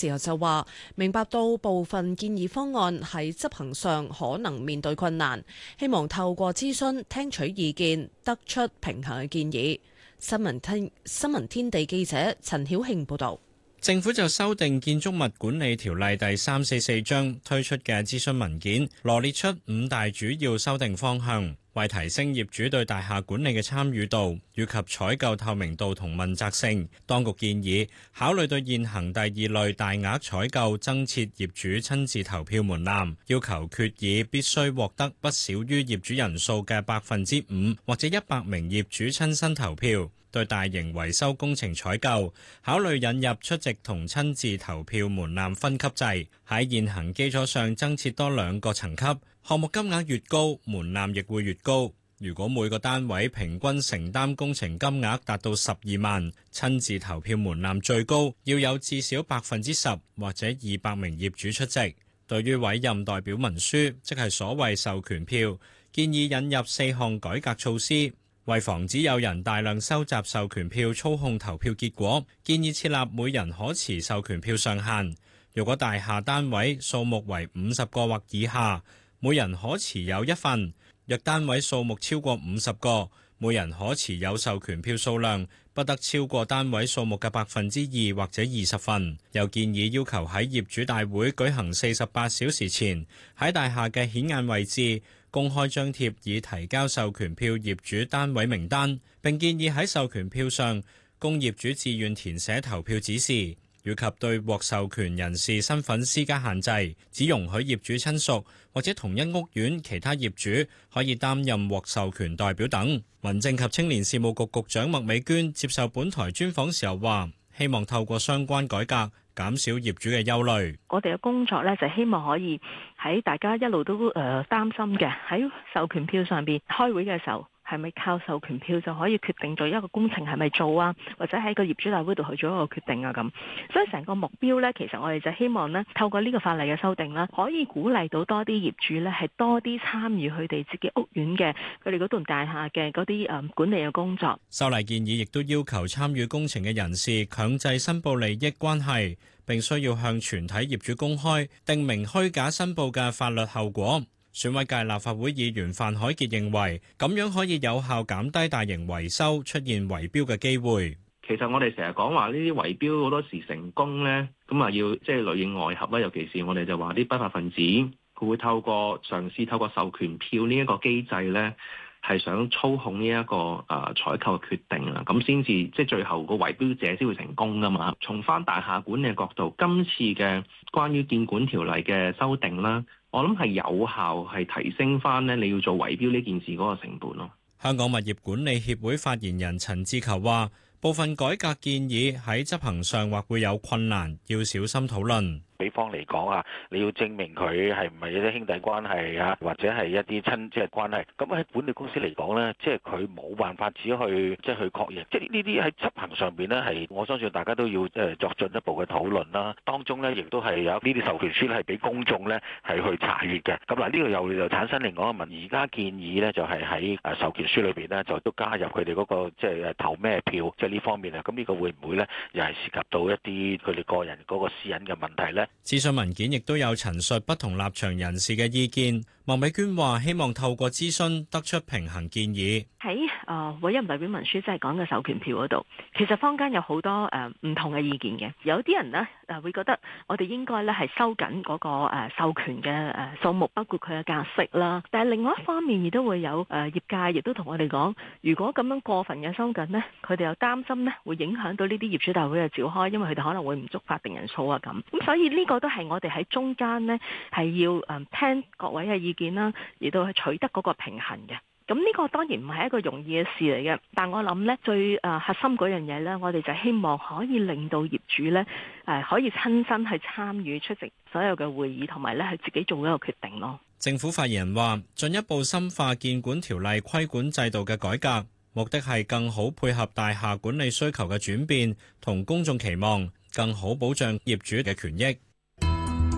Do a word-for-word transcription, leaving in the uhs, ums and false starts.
時候就話，明白到部分建議方案喺執行上可能面對困難，希望透過諮詢聽取意見，得出平衡嘅建議。新聞天新聞天地記者陳曉慶報導。 政府就修訂建築物管理條例第三四四章推出嘅諮詢文件，羅列出五大主要修訂方向，為提升業主對大廈管理嘅參與度，以及採購透明度同問責性，當局建議考慮對現行第二類大額採購增設業主親自投票門檻，要求決議必須獲得不少於業主人數嘅百分之五或者一百名業主親身投票。對大型維修工程採購，考慮引入出席同親自投票門檻分級制，喺現行基礎上增設多兩個層級，項目金額越高，門檻亦會越高。如果每個單位平均承擔工程金額達到十二萬，親自投票門檻最高要有至少百分之十或者二百名業主出席。對於委任代表文書，即係所謂授權票，建議引入四項改革措施。為防止有人大量收集授權票操控投票結果，建議設立每人可持授權票上限。如果大廈單位數目為五十個或以下，每人可持有一份；若單位數目超過五十個，每人可持有授權票數量不得超過單位數目嘅百分之二或者二十份。又建議要求喺業主大會舉行四十八小時前，喺大廈嘅顯眼位置公開張貼已提交授權票業主單位名單，並建議喺授權票上供業主自願填寫投票指示，以及對獲授權人士身份施加限制，只容許業主親屬或者同一屋苑其他業主可以擔任獲授權代表等。民政及青年事務局局長麥美娟接受本台專訪時候話，希望透過相關改革減少業主嘅憂慮。 我哋嘅工作呢，就希望可以喺大家一路都誒擔心嘅喺授權票上邊開會嘅時候，係咪靠授權票就可以決定咗一個工程係咪做啊？或者喺個業主大會度去做一個決定啊？咁所以成個目標呢，其實我哋就希望呢，透過呢個法例嘅修訂啦，可以鼓勵到多啲業主呢，係多啲參與佢哋自己屋苑嘅佢哋嗰棟大廈嘅嗰啲誒管理嘅工作。 修例建議亦都要求參與工程嘅人士強制申報利益關係，並需要向全體業主公開定明虛假申報嘅法律後果。選委界立法會議員范海傑認為，咁樣可以有效減低大型維修出現圍標嘅機會。 其實我哋成日講話呢啲圍標好多時成功呢，咁啊要即係裏應外合啦。尤其是我哋就話啲不法分子，佢會透過嘗試透過授權票呢一個機制呢，係想操控呢一個誒採購嘅決定啦，咁先至即係最後個圍標者先會成功噶嘛。從翻大廈管理嘅角度，今次嘅關於建管條例嘅修訂啦，我諗係有效係提升翻咧，你要做圍標呢件事嗰個成本咯。 香港物業管理協會發言人陳志球話，部分改革建議喺執行上或會有困難，要小心討論。 比方嚟講啊，你要證明佢係唔係一啲兄弟關係啊，或者係一啲親戚關係。咁喺管理公司嚟講咧，即係佢冇辦法只去即係去確認。即係呢啲喺執行上邊咧，係我相信大家都要即係作進一步嘅討論啦。當中咧，亦都係有呢啲授權書咧，係俾公眾咧係去查閲嘅。咁嗱，呢個又又產生另外一個問題。而家建議咧就係喺誒授權書裏邊咧，就都加入佢哋嗰個即係誒投咩票，即係呢方面啊。咁呢個會唔會咧，又係涉及到一啲佢哋個人嗰個私隱嘅問題咧？ 諮詢文件亦都有陳述不同立場人士嘅意見。麥美娟話：希望透過諮詢得出平衡建議。 喺誒委任代表文書即係講嘅授權票嗰度，其實坊間有好多誒唔同嘅意見嘅。有啲人呢誒會覺得我哋應該咧係收緊嗰個誒授權嘅誒數目，包括佢嘅格式啦。但係另外一方面亦都會有誒業界亦都同我哋講，如果咁樣過分嘅收緊呢，佢哋又擔心呢會影響到呢啲業主大會嘅召開，因為佢哋可能會唔足法定人數啊咁。咁所以呢個都係我哋喺中間呢係要誒聽各位嘅意見啦，而到去取得嗰個平衡嘅。咁呢個當然唔係一個容易嘅事嚟嘅，但我諗呢最誒核心嗰樣嘢呢，我哋就希望可以令到業主呢誒可以親身去參與出席所有嘅會議，同埋呢係自己做一個決定咯。 政府發言人話：進一步深化建管條例規管制度嘅改革，目的係更好配合大廈管理需求嘅轉變同公眾期望，更好保障業主嘅權益。